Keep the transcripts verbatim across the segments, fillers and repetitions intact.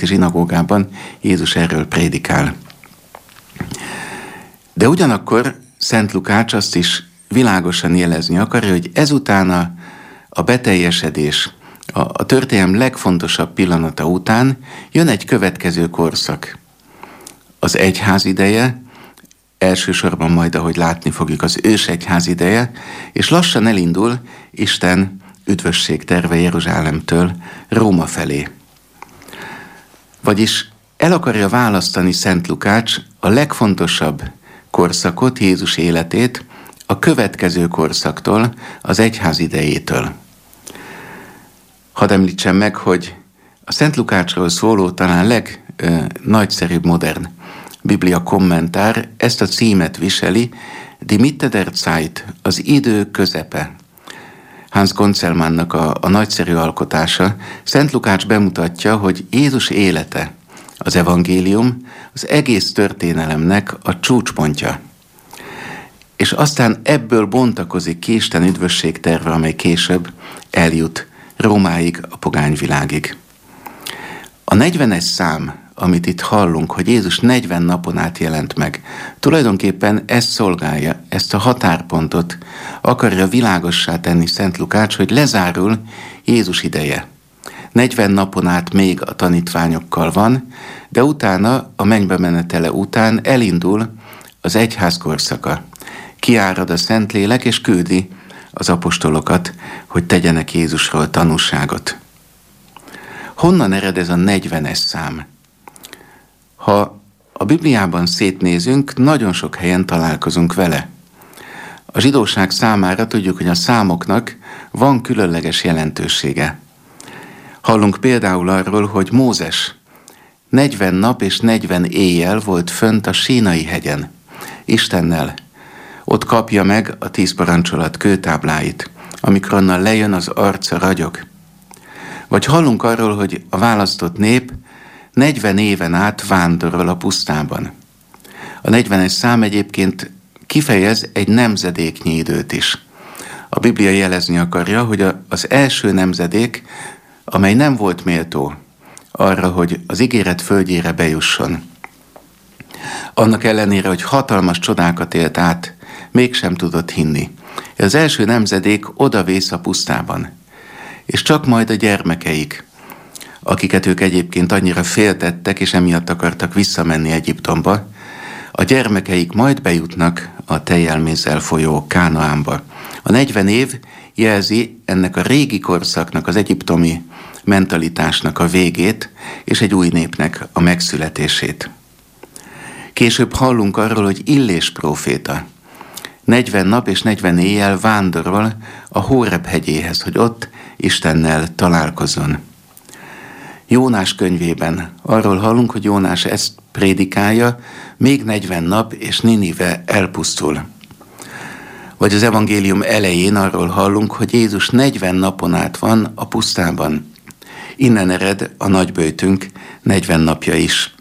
zsinagógában Jézus erről prédikál. De ugyanakkor Szent Lukács azt is világosan jelezni akarja, hogy ezután a, a beteljesedés, a, a történelem legfontosabb pillanata után jön egy következő korszak. Az egyház ideje, elsősorban majd, ahogy látni fogjuk, az ősegyház ideje, és lassan elindul Isten üdvösség terve Jeruzsálemtől Róma felé. Vagyis el akarja választani Szent Lukács a legfontosabb korszakot, Jézus életét a következő korszaktól, az egyház idejétől. Hadd említsem meg, hogy a Szent Lukácsról szóló talán legnagyszerűbb modern Biblia kommentár ezt a címet viseli, Die Mitte der Zeit, az idő közepe. Hans Gonzelmannnak a, a nagyszerű alkotása. Szent Lukács bemutatja, hogy Jézus élete, az evangélium, az egész történelemnek a csúcspontja. És aztán ebből bontakozik ki Isten üdvösség terve, amely később eljut Rómáig, a pogányvilágig. A negyvenes szám, amit itt hallunk, hogy Jézus negyven napon át jelent meg, tulajdonképpen ezt szolgálja, ezt a határpontot akarja világossá tenni Szent Lukács, hogy lezárul Jézus ideje. negyven napon át még a tanítványokkal van, de utána, a mennybe menetele után elindul az egyház korszaka. Kiárad a Szentlélek, és küldi az apostolokat, hogy tegyenek Jézusról tanúságot. Honnan ered ez a negyvenes szám? Ha a Bibliában szétnézünk, nagyon sok helyen találkozunk vele. A zsidóság számára tudjuk, hogy a számoknak van különleges jelentősége. Hallunk például arról, hogy Mózes negyven nap és negyven éjjel volt fönt a Sínai hegyen, Istennel. Ott kapja meg a tíz parancsolat kőtábláit, amikor onnan lejön, az arca ragyog. Vagy hallunk arról, hogy a választott nép negyven éven át vándorol a pusztában. A negyvenes szám egyébként kifejez egy nemzedéknyi időt is. A Biblia jelezni akarja, hogy az első nemzedék, amely nem volt méltó arra, hogy az ígéret földjére bejusson. Annak ellenére, hogy hatalmas csodákat élt át, mégsem tudott hinni. Az első nemzedék odavész a pusztában, és csak majd a gyermekeik, akiket ők egyébként annyira féltettek, és emiatt akartak visszamenni Egyiptomba, a gyermekeik majd bejutnak a tejjel mézzel folyó Kánaánba. A negyven év jelzi ennek a régi korszaknak, az egyiptomi mentalitásnak a végét, és egy új népnek a megszületését. Később hallunk arról, hogy Illés próféta negyven nap és negyven éjjel vándorol a Hóreb hegyéhez, hogy ott Istennel találkozzon. Jónás könyvében arról hallunk, hogy Jónás ezt prédikálja, még negyven nap és Ninive elpusztul. Vagy az evangélium elején arról hallunk, hogy Jézus negyven napon át van a pusztában. Innen ered a nagyböjtünk negyven napja is.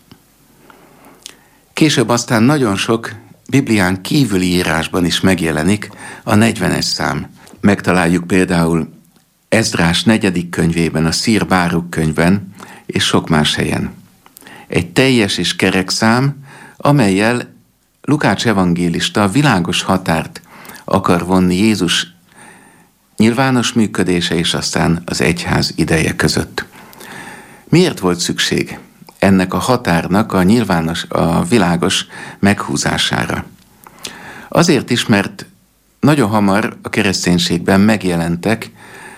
Később aztán nagyon sok Biblián kívüli írásban is megjelenik a negyvenes szám. Megtaláljuk például Ezdrás negyedik könyvében, a Szír Báruk könyvben, és sok más helyen. Egy teljes és kerek szám, amellyel Lukács evangélista világos határt akar vonni Jézus nyilvános működése és aztán az egyház ideje között. Miért volt szükség ennek a határnak a nyilvános, a világos meghúzására? Azért is, mert nagyon hamar a kereszténységben megjelentek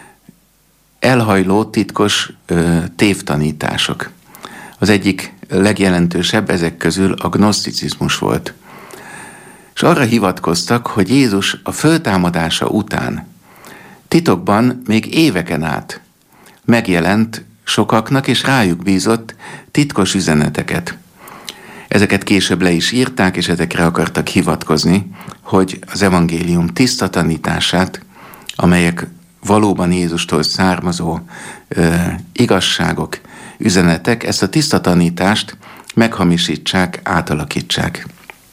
elhajló, titkos ö, tévtanítások. Az egyik legjelentősebb ezek közül a gnoszticizmus volt. És arra hivatkoztak, hogy Jézus a föltámadása után titokban még éveken át megjelent sokaknak, és rájuk bízott titkos üzeneteket. Ezeket később le is írták, és ezekre akartak hivatkozni, hogy az evangélium tiszta tanítását, amelyek valóban Jézustól származó ö, igazságok, üzenetek, ezt a tiszta tanítást meghamisítsák, átalakítsák.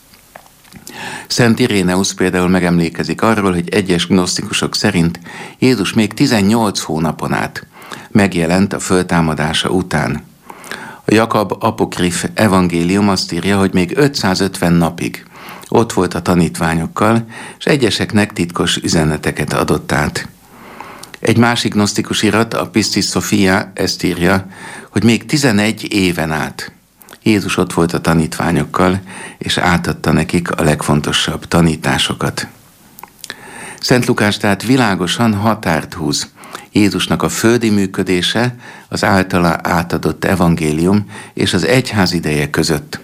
Szent Iréneusz például megemlékezik arról, hogy egyes gnosztikusok szerint Jézus még tizennyolc hónapon át megjelent a föltámadása után. A A Jakab apokrif evangélium azt írja, hogy még ötszázötven napig ott volt a tanítványokkal, és egyeseknek titkos üzeneteket adott át. Egy másik gnosztikus irat, a Pistis Sophia ezt írja, hogy még tizenegy éven át Jézus ott volt a tanítványokkal, és átadta nekik a legfontosabb tanításokat. Szent Lukács tehát világosan határt húz Jézusnak a földi működése, az általa átadott evangélium és az egyház ideje között.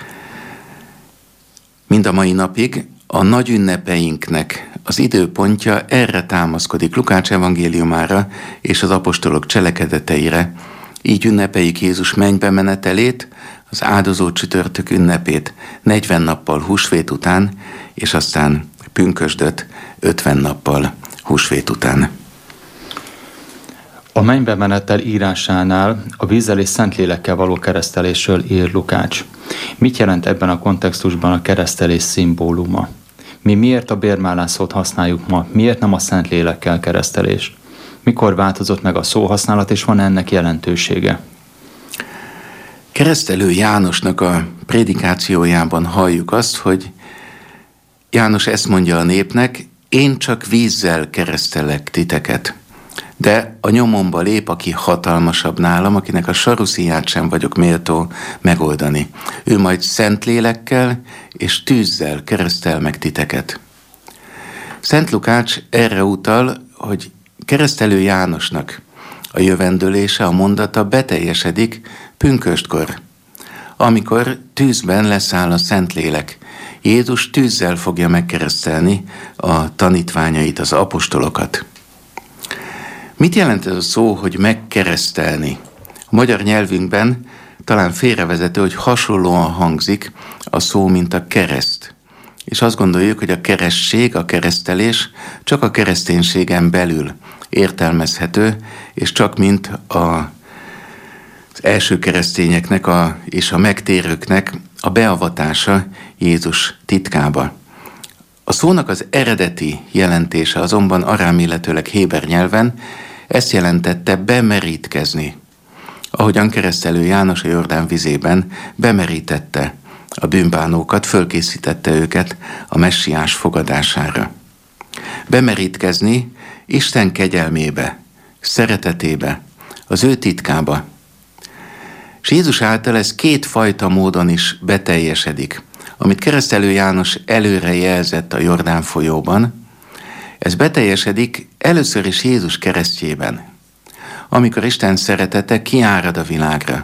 Mind a mai napig a nagy ünnepeinknek az időpontja erre támaszkodik, Lukács evangéliumára és az apostolok cselekedeteire. Így ünnepeljük Jézus mennybe menetelét, az áldozó csütörtök ünnepét negyven nappal húsvét után, és aztán pünkösdöt ötven nappal húsvét után. A mennybe menetel írásánál a vízzel és Szentlélekkel való keresztelésről ír Lukács. Mit jelent ebben a kontextusban a keresztelés szimbóluma? Mi miért a bérmálás szót használjuk ma? Miért nem a Szentlélekkel keresztelést? Mikor változott meg a szóhasználat, és van ennek jelentősége? Keresztelő Jánosnak a prédikációjában halljuk azt, hogy János ezt mondja a népnek, én csak vízzel keresztelek titeket, de a nyomomba lép, aki hatalmasabb nálam, akinek a sarusziját sem vagyok méltó megoldani. Ő majd Szentlélekkel és tűzzel keresztel meg titeket. Szent Lukács erre utal, hogy keresztelő Jánosnak a jövendőlése, a mondata beteljesedik pünköstkor, amikor tűzben leszáll a Szentlélek. Jézus tűzzel fogja megkeresztelni a tanítványait, az apostolokat. Mit jelent ez a szó, hogy megkeresztelni? A magyar nyelvünkben talán félrevezető, hogy hasonlóan hangzik a szó, mint a kereszt. És azt gondoljuk, hogy a keresztség, a keresztelés csak a kereszténységen belül értelmezhető, és csak mint a, az első keresztényeknek a, és a megtérőknek a beavatása Jézus titkába. A szónak az eredeti jelentése azonban arám, illetőleg héber nyelven ezt jelentette bemerítkezni. Ahogyan keresztelő János a Jordán vizében bemerítette a bűnbánókat, fölkészítette őket a messiás fogadására. Bemerítkezni Isten kegyelmébe, szeretetébe, az ő titkába. És Jézus által ez kétfajta módon is beteljesedik. Amit keresztelő János előre jelzett a Jordán folyóban, ez beteljesedik először is Jézus keresztjében, amikor Isten szeretete kiárad a világra.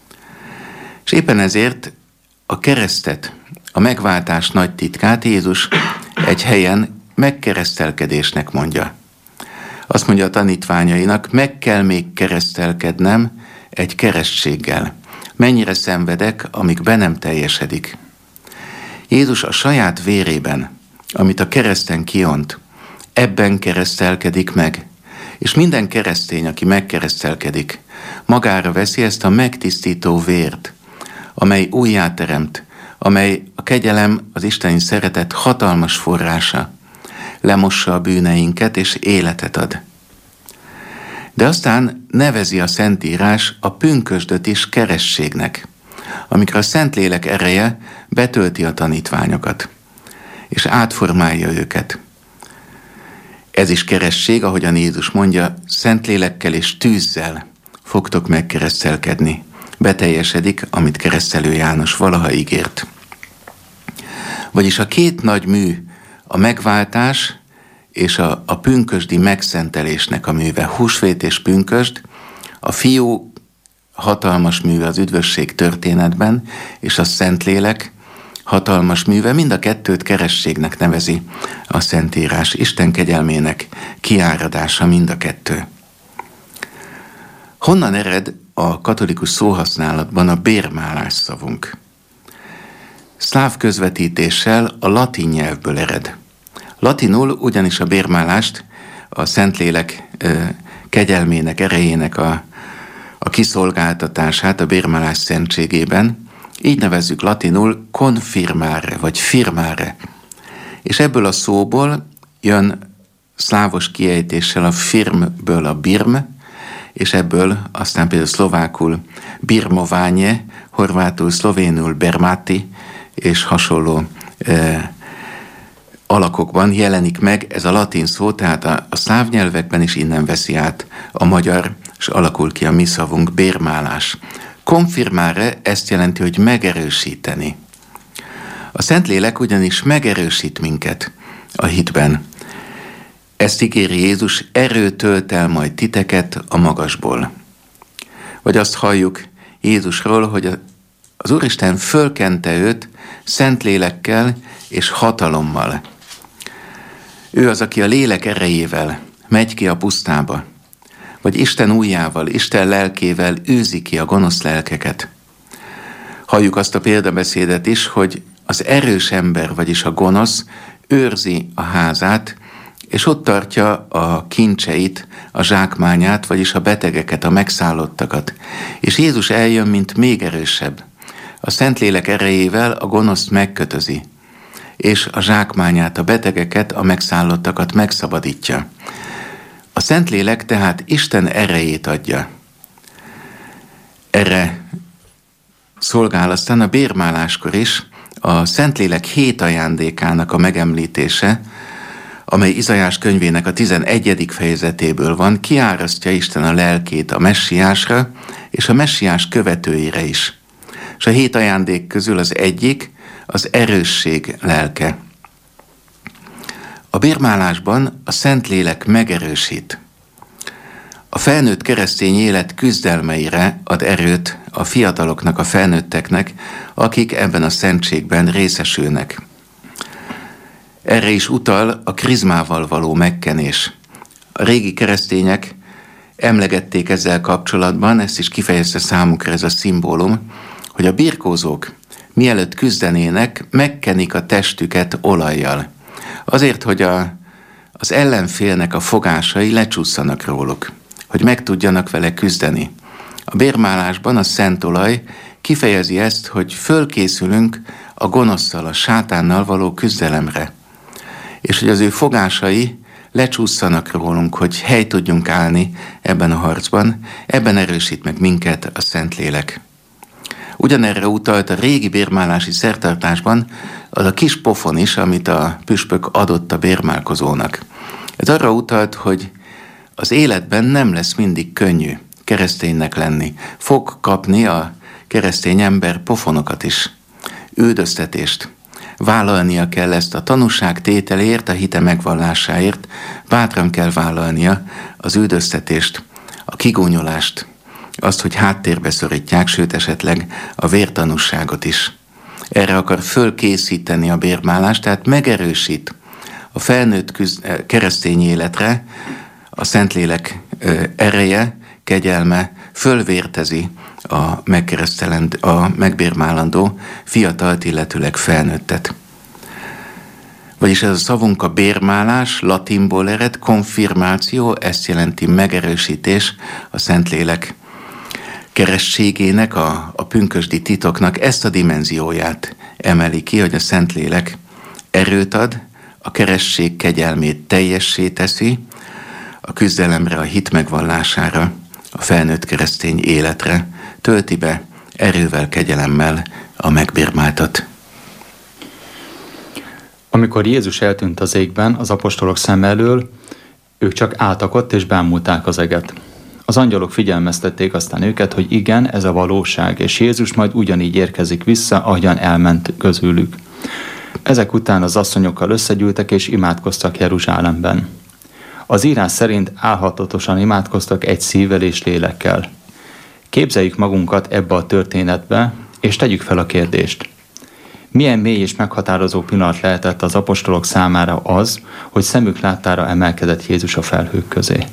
És éppen ezért a keresztet, a megváltás nagy titkát Jézus egy helyen megkeresztelkedésnek mondja. Azt mondja a tanítványainak, meg kell még keresztelkednem egy keresztséggel. Mennyire szenvedek, amíg be nem teljesedik. Jézus a saját vérében, amit a kereszten kiont, ebben keresztelkedik meg. És minden keresztény, aki megkeresztelkedik, magára veszi ezt a megtisztító vért, amely újjáteremt, amely a kegyelem, az isteni szeretet hatalmas forrása, lemossa a bűneinket és életet ad. De aztán nevezi a Szentírás a pünkösdöt is kerességnek, amikor a Szentlélek ereje betölti a tanítványokat, és átformálja őket. Ez is keresztség, ahogyan Jézus mondja, Szentlélekkel és tűzzel fogtok megkeresztelkedni. Beteljesedik, amit keresztelő János valaha ígért. Vagyis a két nagy mű, a megváltás és a, a pünkösdi megszentelésnek a műve, húsvét és pünkösd, a fiú hatalmas műve az üdvösség történetben, és a Szentlélek hatalmas műve, mind a kettőt kerességnek nevezi a Szentírás, Isten kegyelmének kiáradása mind a kettő. Honnan ered a katolikus szóhasználatban a bérmálás szavunk? Szláv közvetítéssel a latin nyelvből ered. Latinul ugyanis a bérmálást a Szentlélek kegyelmének, erejének a, a kiszolgáltatását a bérmálás szentségében, így nevezzük latinul confirmare, vagy firmare. És ebből a szóból jön szlávos kiejtéssel a firmből a birm, és ebből aztán például szlovákul birmoványe, horvátul, szlovénul bermáti, és hasonló e, alakokban jelenik meg ez a latin szó, tehát a, a szláv nyelvekben is innen veszi át a magyar, és alakul ki a mi szavunk, bérmálás. Konfirmáre ezt jelenti, hogy megerősíteni. A Szentlélek ugyanis megerősít minket a hitben. Ezt ígéri Jézus, erőt tölt el majd titeket a magasból. Vagy azt halljuk Jézusról, hogy az Úristen fölkente őt Szentlélekkel és hatalommal. Ő az, aki a lélek erejével megy ki a pusztába, vagy Isten ujjával, Isten lelkével űzi ki a gonosz lelkeket. Halljuk azt a példabeszédet is, hogy az erős ember, vagyis a gonosz őrzi a házát, és ott tartja a kincseit, a zsákmányát, vagyis a betegeket, a megszállottakat. És Jézus eljön, mint még erősebb. A Szentlélek erejével a gonoszt megkötözi, és a zsákmányát, a betegeket, a megszállottakat megszabadítja. A Szentlélek tehát Isten erejét adja. Erre szolgál aztán a bérmáláskor is a Szentlélek hét ajándékának a megemlítése, amely Izaiás könyvének a tizenegyedik fejezetéből van, kiárasztja Isten a lelkét a messiásra és a messiás követőire is. És a hét ajándék közül az egyik az erősség lelke. A bérmálásban a Szentlélek megerősít. A felnőtt keresztény élet küzdelmeire ad erőt a fiataloknak, a felnőtteknek, akik ebben a szentségben részesülnek. Erre is utal a krizmával való megkenés. A régi keresztények emlegették ezzel kapcsolatban, ezt is kifejezte számukra ez a szimbólum, hogy a birkózók mielőtt küzdenének, megkenik a testüket olajjal. Azért, hogy a, az ellenfélnek a fogásai lecsúszanak róluk, hogy meg tudjanak vele küzdeni. A bérmálásban a szent olaj kifejezi ezt, hogy fölkészülünk a gonoszszal, a sátánnal való küzdelemre. És hogy az ő fogásai lecsúszanak rólunk, hogy hely tudjunk állni ebben a harcban, ebben erősít meg minket a Szentlélek. Ugyanerre utalt a régi bérmálási szertartásban az a kis pofon is, amit a püspök adott a bérmálkozónak. Ez arra utalt, hogy az életben nem lesz mindig könnyű kereszténynek lenni. Fog kapni a keresztény ember pofonokat is, üldöztetést. Vállalnia kell ezt a tanúság tételért, a hite megvallásáért, bátran kell vállalnia az üldöztetést, a kigúnyolást, azt, hogy háttérbe szorítják, sőt esetleg a vértanúságot is. Erre akar fölkészíteni a bérmálást, tehát megerősít a felnőtt küzd- keresztény életre, a Szentlélek ereje, kegyelme fölvértezi a, a megbérmálandó fiatalt, illetőleg felnőttet. Vagyis ez a szavunk a bérmálás, latinból ered, konfirmáció, ezt jelenti megerősítés, a Szentlélek kerességének, a, a pünkösdi titoknak ezt a dimenzióját emeli ki, hogy a Szentlélek erőt ad, a keresség kegyelmét teljessé teszi, a küzdelemre, a hit megvallására, a felnőtt keresztény életre tölti be erővel, kegyelemmel a megbérmáltat. Amikor Jézus eltűnt az égben, az apostolok szem elől, ők csak álltak ott és bámulták az eget. Az angyalok figyelmeztették aztán őket, hogy igen, ez a valóság, és Jézus majd ugyanígy érkezik vissza, ahogyan elment közülük. Ezek után az asszonyokkal összegyűltek és imádkoztak Jeruzsálemben. Az írás szerint álhatatosan imádkoztak egy szívvel és lélekkel. Képzeljük magunkat ebbe a történetbe, és tegyük fel a kérdést. Milyen mély és meghatározó pillanat lehetett az apostolok számára az, hogy szemük láttára emelkedett Jézus a felhők közé?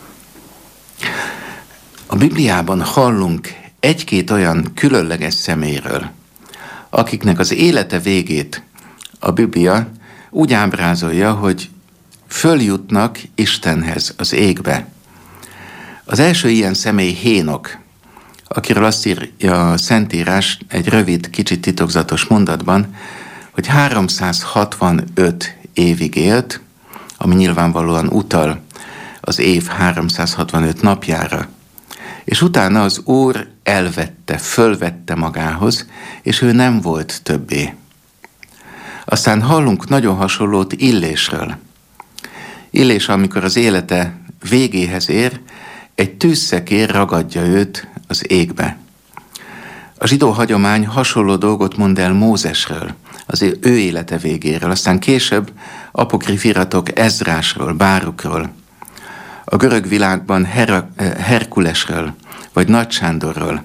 A Bibliában hallunk egy-két olyan különleges személyről, akiknek az élete végét a Biblia úgy ábrázolja, hogy följutnak Istenhez, az égbe. Az első ilyen személy Hénok, akiről azt írja a Szentírás egy rövid, kicsit titokzatos mondatban, hogy háromszázhatvanöt évig élt, ami nyilvánvalóan utal az év háromszázhatvanöt napjára. És utána az Úr elvette, fölvette magához, és ő nem volt többé. Aztán hallunk nagyon hasonlót Illésről. Illés, amikor az élete végéhez ér, egy tűzszekér ragadja őt az égbe. A zsidó hagyomány hasonló dolgot mond el Mózesről, az ő élete végéről, aztán később apokrif iratok Ezrásról, Bárukról, a görög világban Her- Herkulesről, vagy Nagy Sándorról.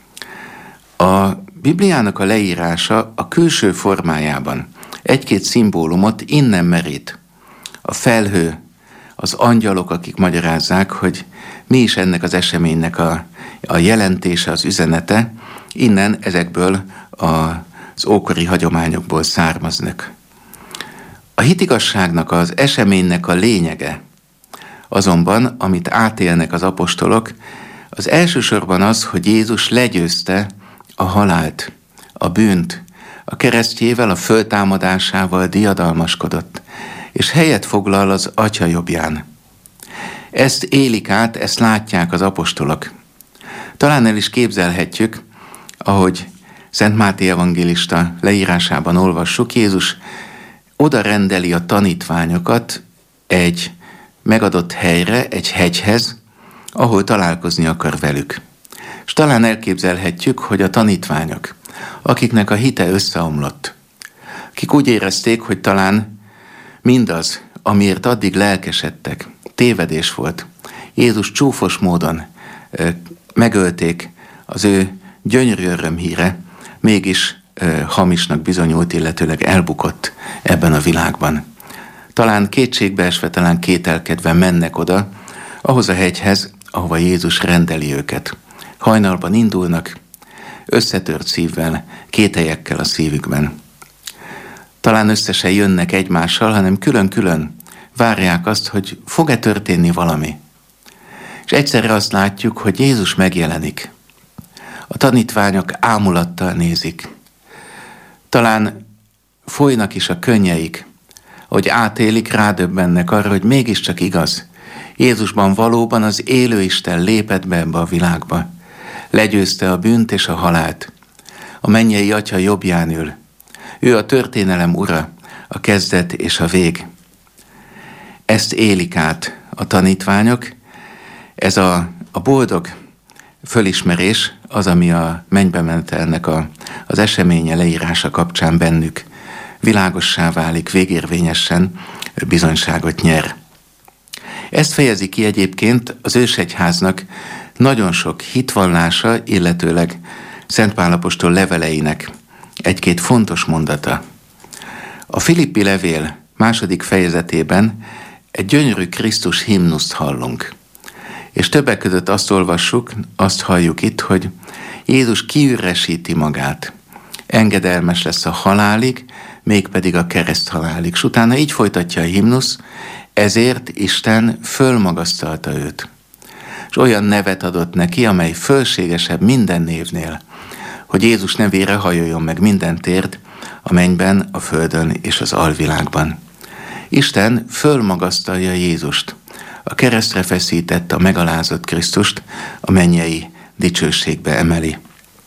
A Bibliának a leírása a külső formájában egy-két szimbólumot innen merít. A felhő, az angyalok, akik magyarázzák, hogy mi is ennek az eseménynek a, a jelentése, az üzenete, innen ezekből az ókori hagyományokból származnak. A hitigasságnak, az eseménynek a lényege azonban, amit átélnek az apostolok, az elsősorban az, hogy Jézus legyőzte a halált, a bűnt, a keresztjével, a föltámadásával diadalmaskodott, és helyet foglal az Atya jobbján. Ezt élik át, ezt látják az apostolok. Talán el is képzelhetjük, ahogy Szent Máté evangélista leírásában olvassuk, Jézus oda rendeli a tanítványokat egy megadott helyre, egy hegyhez, ahol találkozni akar velük. És talán elképzelhetjük, hogy a tanítványok, akiknek a hite összeomlott, akik úgy érezték, hogy talán mindaz, amiért addig lelkesedtek, tévedés volt. Jézus csúfos módon ö, megölték, az ő gyönyörű örömhíre mégis ö, hamisnak bizonyult, illetőleg elbukott ebben a világban. Talán kétségbeesve, talán kételkedve mennek oda, ahhoz a hegyhez, ahova Jézus rendeli őket. Hajnalban indulnak, összetört szívvel, kételyekkel a szívükben. Talán össze se jönnek egymással, hanem külön-külön várják azt, hogy fog-e történni valami. És egyszerre azt látjuk, hogy Jézus megjelenik. A tanítványok ámulattal nézik. Talán folynak is a könnyeik, hogy átélik, rádöbbennek arra, hogy mégiscsak igaz. Jézusban valóban az élő Isten lépett be ebbe a világba. Legyőzte a bűnt és a halált. A mennyei Atya jobbján ül. Ő a történelem ura, a kezdet és a vég. Ezt élik át a tanítványok. Ez a, a boldog fölismerés az, ami a mennybe menetelnek a, az eseménye leírása kapcsán bennük világossá válik, végérvényesen bizonyságot nyer. Ezt fejezi ki egyébként az ősegyháznak nagyon sok hitvallása, illetőleg Szent Pál apostol leveleinek egy-két fontos mondata. A Filippi levél második fejezetében egy gyönyörű Krisztus himnuszt hallunk. És többek között azt olvassuk, azt halljuk itt, hogy Jézus kiüresíti magát. Engedelmes lesz a halálig, mégpedig a kereszthalálig. És utána így folytatja a himnusz, ezért Isten fölmagasztalta őt. És olyan nevet adott neki, amely fölségesebb minden névnél, hogy Jézus nevére hajoljon meg minden térd a mennyben, a földön és az alvilágban. Isten fölmagasztalja Jézust, a keresztre feszített, a megalázott Krisztust a mennyei dicsőségbe emeli.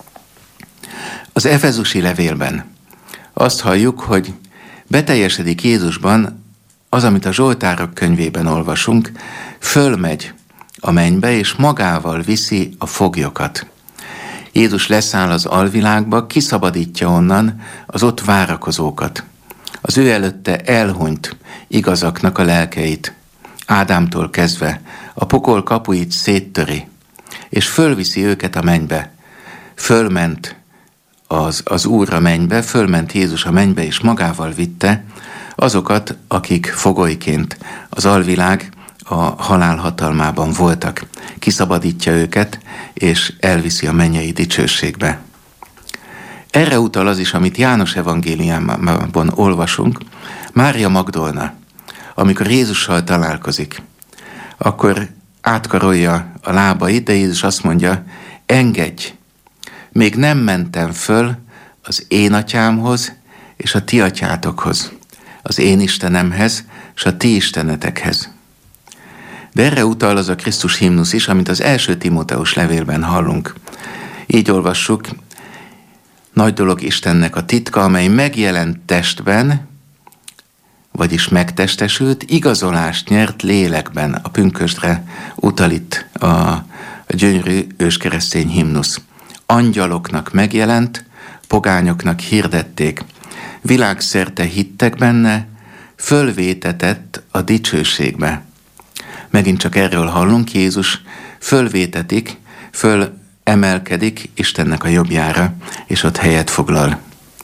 Az efezusi levélben azt halljuk, hogy beteljesedik Jézusban az, amit a Zsoltárok könyvében olvasunk, fölmegy a mennybe, és magával viszi a foglyokat. Jézus leszáll az alvilágba, kiszabadítja onnan az ott várakozókat. Az ő előtte elhunyt igazaknak a lelkeit, Ádámtól kezdve a pokol kapuit széttöri, és fölviszi őket a mennybe. Fölment az, az Úr a mennybe, fölment Jézus a mennybe, és magával vitte azokat, akik fogolyként az alvilág a halál hatalmában voltak. Kiszabadítja őket, és elviszi a mennyei dicsőségbe. Erre utal az is, amit János evangéliumában olvasunk, Mária Magdolna, amikor Jézussal találkozik, akkor átkarolja a lábait, de Jézus azt mondja, engedj, még nem mentem föl az én atyámhoz és a ti atyátokhoz, az én Istenemhez és a ti istenetekhez. De erre utal az a Krisztus himnusz is, amit az első Timóteus levélben hallunk. Így olvassuk: nagy dolog Istennek a titka, amely megjelent testben, vagyis megtestesült, igazolást nyert lélekben. A pünkösdre utal itt a, a gyönyörű őskeresztény himnusz. Angyaloknak megjelent, pogányoknak hirdették. Világszerte hittek benne, fölvétetett a dicsőségbe. Megint csak erről hallunk, Jézus fölvétetik, fölemelkedik Istennek a jobbjára, és ott helyet foglal.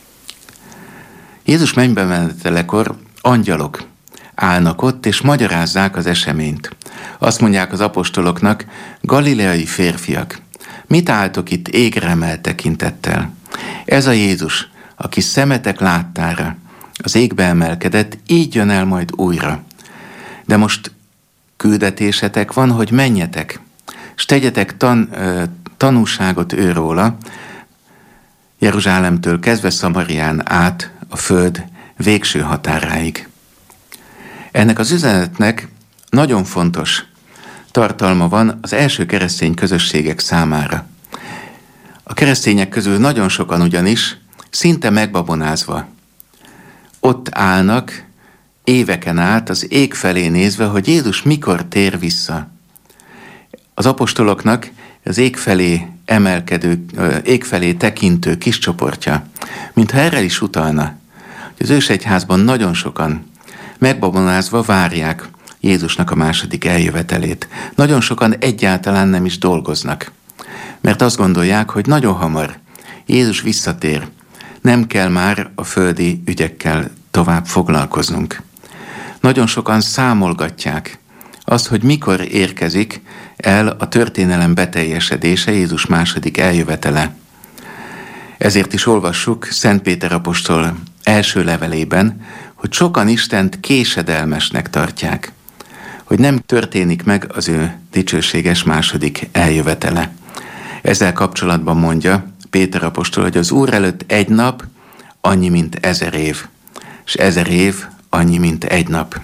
Jézus mennybe menetelekor angyalok állnak ott, és magyarázzák az eseményt. Azt mondják az apostoloknak: galileai férfiak, mit álltok itt égre emelt tekintettel? Ez a Jézus, aki szemetek láttára, az égbe emelkedett, így jön el majd újra. De most küldetésetek van, hogy menjetek, és tegyetek tan, tanúságot őróla, Jeruzsálemtől kezdve Szamarián át a föld végső határáig. Ennek az üzenetnek nagyon fontos tartalma van az első keresztény közösségek számára. A keresztények közül nagyon sokan ugyanis szinte megbabonázva ott állnak éveken át az ég felé nézve, hogy Jézus mikor tér vissza. Az apostoloknak az ég felé emelkedő, ég felé tekintő kis csoportja, mintha erre is utalna, hogy az ősegyházban nagyon sokan megbabonázva várják Jézusnak a második eljövetelét. Nagyon sokan egyáltalán nem is dolgoznak, mert azt gondolják, hogy nagyon hamar Jézus visszatér, nem kell már a földi ügyekkel tovább foglalkoznunk. Nagyon sokan számolgatják azt, hogy mikor érkezik el a történelem beteljesedése, Jézus második eljövetele. Ezért is olvassuk Szent Péter apostol első levelében, hogy sokan Istent késedelmesnek tartják, hogy nem történik meg az ő dicsőséges második eljövetele. Ezzel kapcsolatban mondja Péter apostol, hogy az Úr előtt egy nap annyi, mint ezer év, és ezer év annyi, mint egy nap.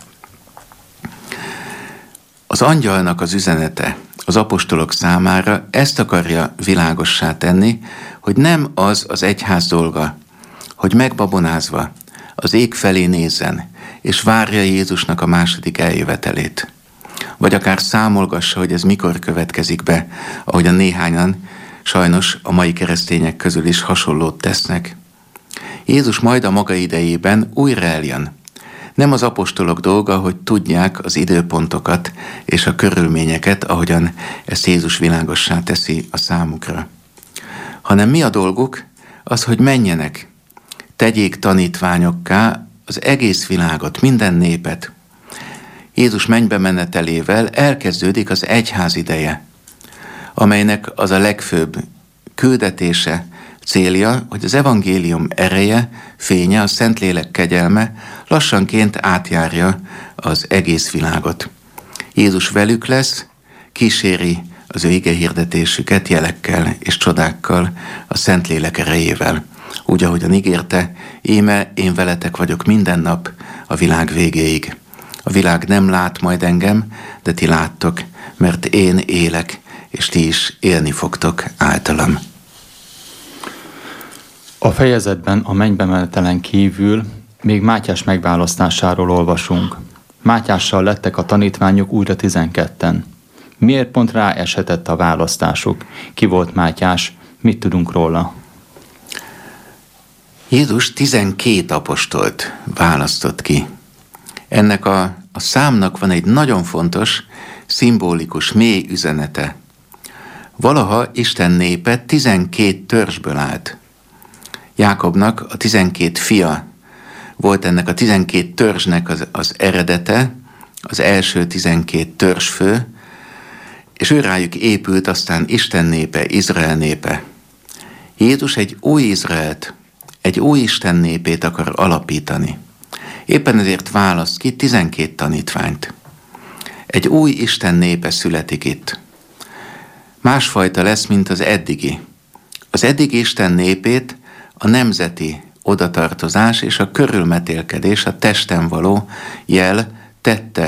Az angyalnak az üzenete az apostolok számára ezt akarja világossá tenni, hogy nem az az egyház dolga, hogy megbabonázva az ég felé nézzen, és várja Jézusnak a második eljövetelét. Vagy akár számolgassa, hogy ez mikor következik be, ahogyan néhányan sajnos a mai keresztények közül is hasonlót tesznek. Jézus majd a maga idejében újra eljön. Nem az apostolok dolga, hogy tudják az időpontokat és a körülményeket, ahogyan ezt Jézus világossá teszi a számukra. Hanem mi a dolguk? Az, hogy menjenek, tegyék tanítványokká az egész világot, minden népet. Jézus mennybe menetelével elkezdődik az egyház ideje, amelynek az a legfőbb küldetése, célja, hogy az evangélium ereje, fénye, a Szentlélek kegyelme lassanként átjárja az egész világot. Jézus velük lesz, kíséri az ő igehirdetésüket jelekkel és csodákkal, a Szentlélek erejével. Úgy, ahogyan ígérte, íme én veletek vagyok minden nap a világ végéig. A világ nem lát majd engem, de ti láttok, mert én élek, és ti is élni fogtok általam. A fejezetben a mennybe menetelen kívül még Mátyás megválasztásáról olvasunk. Mátyással lettek a tanítványok újra tizenketten. Miért pont rá eshetett a választásuk? Ki volt Mátyás? Mit tudunk róla? Jézus tizenkét apostolt választott ki. Ennek a, a számnak van egy nagyon fontos, szimbolikus, mély üzenete. Valaha Isten népe tizenkét törzsből állt. Jákobnak a tizenkét fia volt ennek a tizenkét törzsnek az, az eredete, az első tizenkét törzsfő, és őrájuk épült aztán Isten népe, Izrael népe. Jézus egy új Izraelt, egy új Isten népét akar alapítani. Éppen ezért választ ki tizenkét tanítványt. Egy új Isten népe születik itt. Másfajta lesz, mint az eddigi. Az eddigi Isten népét a nemzeti odatartozás és a körülmetélkedés, a testen való jel tette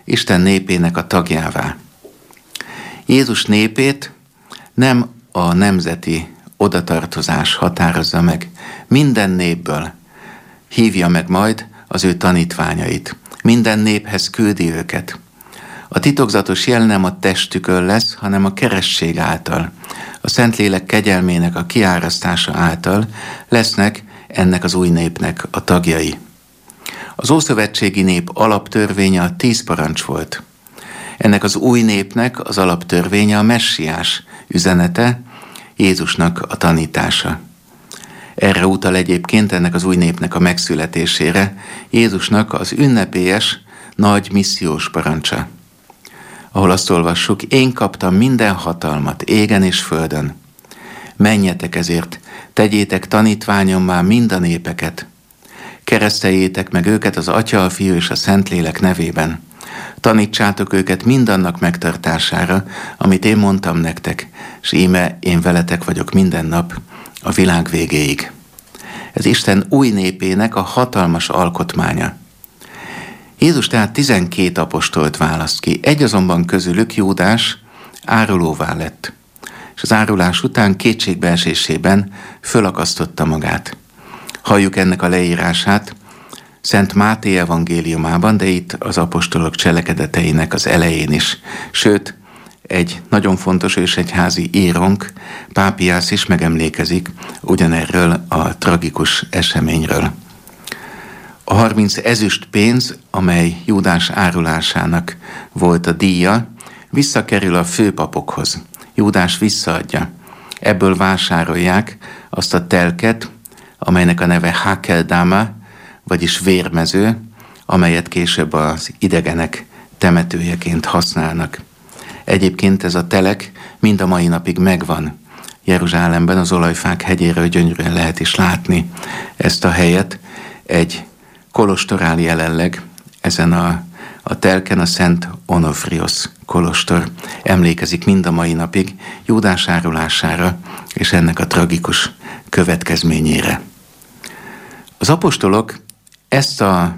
Isten népének a tagjává. Jézus népét nem a nemzeti odatartozás határozza meg. Minden népből hívja meg majd az ő tanítványait. Minden néphez küldi őket. A titokzatos jel nem a testükön lesz, hanem a keresztség által. A Szentlélek kegyelmének a kiárasztása által lesznek ennek az új népnek a tagjai. Az ószövetségi nép alaptörvénye a tíz parancs volt. Ennek az új népnek az alaptörvénye a messiás üzenete, Jézusnak a tanítása. Erre utal egyébként ennek az új népnek a megszületésére Jézusnak az ünnepélyes, nagy missziós parancsa, ahol azt olvassuk, én kaptam minden hatalmat égen és földön. Menjetek ezért, tegyétek tanítványommá mind a népeket. Kereszteljétek meg őket az Atya, a Fiú és a Szentlélek nevében. Tanítsátok őket mindannak megtartására, amit én mondtam nektek, s íme én veletek vagyok minden nap a világ végéig. Ez Isten új népének a hatalmas alkotmánya. Jézus tehát tizenkét apostolt választ ki, egy azonban közülük, Júdás árulóvá lett, és az árulás után kétségbeesésében fölakasztotta magát. Halljuk ennek a leírását Szent Máté evangéliumában, de itt az apostolok cselekedeteinek az elején is. Sőt, egy nagyon fontos ősegyházi írónk, Pápiász is megemlékezik ugyanerről a tragikus eseményről. A harminc ezüst pénz, amely Júdás árulásának volt a díja, visszakerül a főpapokhoz. Júdás visszaadja. Ebből vásárolják azt a telket, amelynek a neve Hakeldama, vagyis vérmező, amelyet később az idegenek temetőjeként használnak. Egyébként ez a telek mind a mai napig megvan. Jeruzsálemben az Olajfák hegyéről gyönyörűen lehet is látni ezt a helyet. Egy kolostor áll jelenleg ezen a, a telken, a Szent Onofriosz kolostor. Emlékezik mind a mai napig Júdás árulására és ennek a tragikus következményére. Az apostolok ezt a,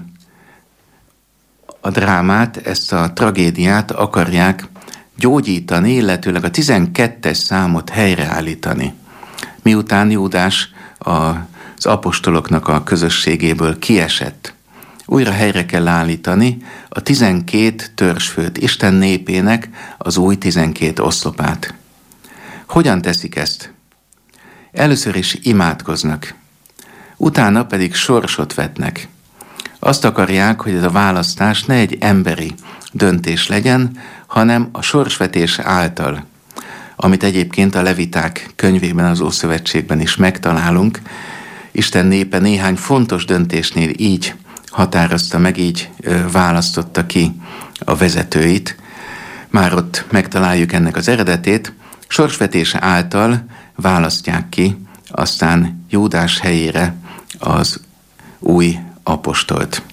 a drámát, ezt a tragédiát akarják gyógyítani, illetőleg a tizenkettes számot helyreállítani. Miután Júdás az apostoloknak a közösségéből kiesett, újra helyre kell állítani a tizenkét törzsfőt, Isten népének az új tizenkét oszlopát. Hogyan teszik ezt? Először is imádkoznak, utána pedig sorsot vetnek. Azt akarják, hogy ez a választás ne egy emberi döntés legyen, hanem a sorsvetés által, amit egyébként a Leviták könyvében, az Ószövetségben is megtalálunk. Isten népe néhány fontos döntésnél így határozta meg, így választotta ki a vezetőit. Már ott megtaláljuk ennek az eredetét. Sorsvetés által választják ki aztán Júdás helyére az új apostolt.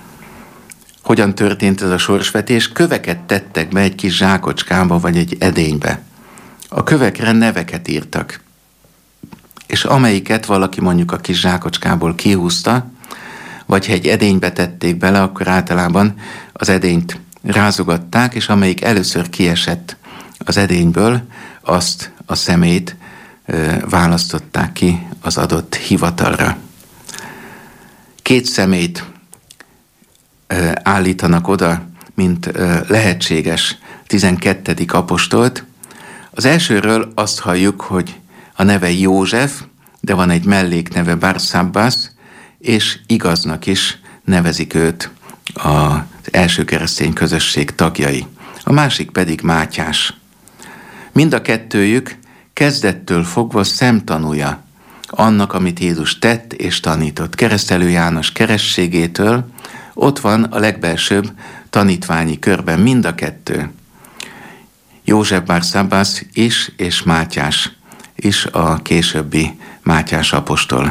Hogyan történt ez a sorsvetés? Köveket tettek be egy kis zsákocskába vagy egy edénybe. A kövekre neveket írtak, és amelyiket valaki mondjuk a kis zsákocskából kihúzta, vagy ha egy edénybe tették bele, akkor általában az edényt rázogatták, és amelyik először kiesett az edényből, azt a szemét választották ki az adott hivatalra. Két szemét állítanak oda, mint lehetséges tizenkettedik apostolt. Az elsőről azt halljuk, hogy a neve József, de van egy mellékneve Barsabbász, és igaznak is nevezik őt az első keresztény közösség tagjai. A másik pedig Mátyás. Mind a kettőjük kezdettől fogva szemtanúja annak, amit Jézus tett és tanított. Keresztelő János kerességétől ott van a legbelsőbb tanítványi körben mind a kettő. József Barsabbász is, és Mátyás is, a későbbi Mátyás apostol.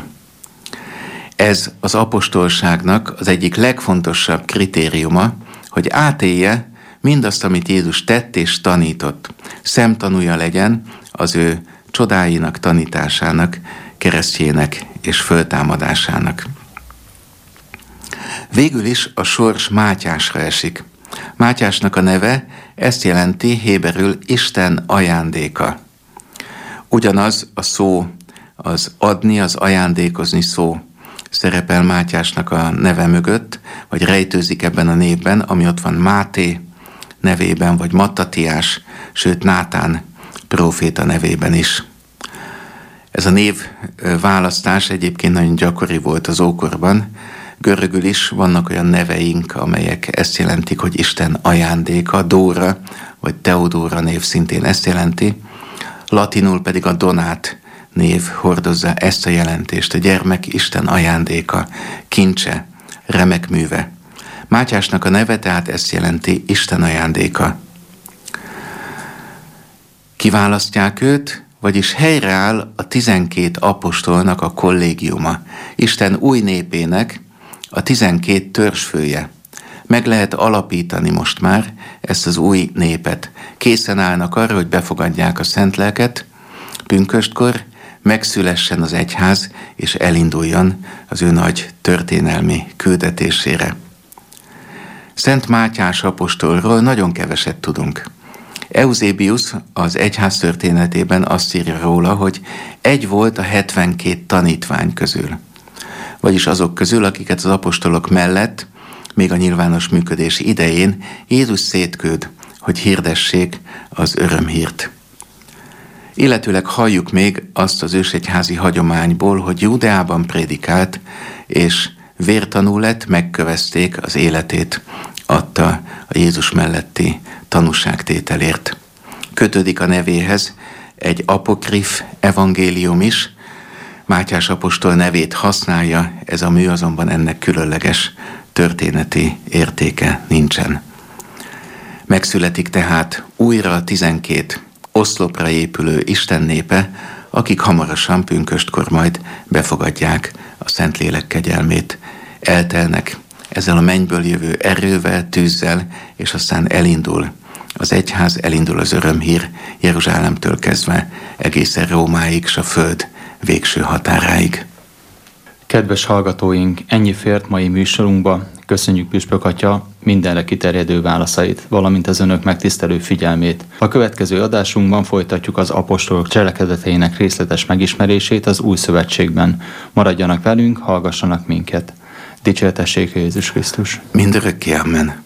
Ez az apostolságnak az egyik legfontosabb kritériuma, hogy átélje mindazt, amit Jézus tett és tanított. Szemtanúja legyen az ő csodáinak, tanításának, keresztjének és föltámadásának. Végül is a sors Mátyásra esik. Mátyásnak a neve ezt jelenti héberül Isten ajándéka. Ugyanaz a szó, az adni, az ajándékozni szó szerepel Mátyásnak a neve mögött, vagy rejtőzik ebben a névben, ami ott van Máté nevében, vagy Mattatiás, sőt Nátán próféta nevében is. Ez a név választás egyébként nagyon gyakori volt az ókorban. Görögül is vannak olyan neveink, amelyek ezt jelentik, hogy Isten ajándéka, Dóra, vagy Teodóra név szintén ezt jelenti. Latinul pedig a Donát név hordozza ezt a jelentést, a gyermek Isten ajándéka, kincse, remek műve. Mátyásnak a neve tehát ezt jelenti, Isten ajándéka. Kiválasztják őt, vagyis helyreáll a tizenkét apostolnak a kollégiuma. Isten új népének a tizenkét törzsfője. Meg lehet alapítani most már ezt az új népet. Készen állnak arra, hogy befogadják a szent lelket, pünköstkor megszülessen az egyház, és elinduljon az ő nagy történelmi küldetésére. Szent Mátyás apostolról nagyon keveset tudunk. Eusebius az egyház történetében azt írja róla, hogy egy volt a hetvenkét tanítvány közül. Vagyis azok közül, akiket az apostolok mellett, még a nyilvános működés idején Jézus szétküld, hogy hirdessék az örömhírt. Illetőleg halljuk még azt az ősegyházi hagyományból, hogy Júdeában prédikált, és vértanú lett, megkövezték, az életét adta a Jézus melletti tanúságtételért. Kötődik a nevéhez egy apokrif evangélium is, Mátyás apostol nevét használja, ez a mű azonban ennek különleges történeti értéke nincsen. Megszületik tehát újra a tizenkét oszlopra épülő Isten népe, akik hamarosan pünköstkor majd befogadják a Szentlélek kegyelmét. Eltelnek ezzel a mennyből jövő erővel, tűzzel, és aztán elindul az egyház, elindul az örömhír Jeruzsálemtől kezdve egészen Rómáig, s a föld végső határáig. Kedves hallgatóink, ennyi fért mai műsorunkba. Köszönjük Püspök Atya mindenre kiterjedő válaszait, valamint az önök megtisztelő figyelmét. A következő adásunkban folytatjuk az apostolok cselekedeteinek részletes megismerését az Új Szövetségben. Maradjanak velünk, hallgassanak minket. Dicsértessék Jézus Krisztus! Mindörökké, amen!